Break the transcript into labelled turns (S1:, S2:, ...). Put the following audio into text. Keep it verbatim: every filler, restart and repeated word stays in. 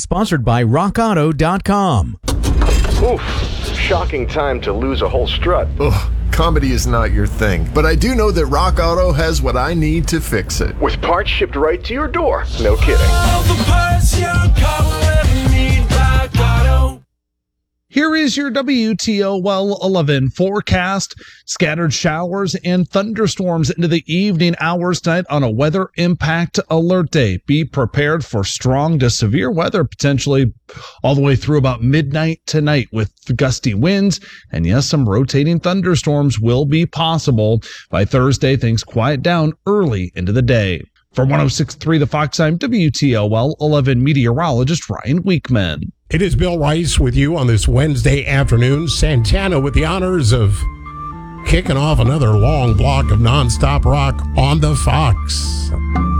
S1: Sponsored by rock auto dot com.
S2: Oof, shocking time to lose a whole strut.
S3: Ugh, comedy is not your thing, but I do know that Rock Auto has what I need to fix it.
S2: With parts shipped right to your door. No kidding.
S4: All the parts your car will ever need, Rock Auto.
S5: Here is your W T O L eleven forecast. Scattered showers and thunderstorms into the evening hours tonight on a weather impact alert day. Be prepared for strong to severe weather, potentially all the way through about midnight tonight with gusty winds. And yes, some rotating thunderstorms will be possible. By Thursday, things quiet down early into the day. For one oh six point three The Fox, I'm W T O L eleven meteorologist Ryan Weekman.
S6: It is Bill Rice with you on this Wednesday afternoon. Santana with the honors of kicking off another long block of nonstop rock on the Fox.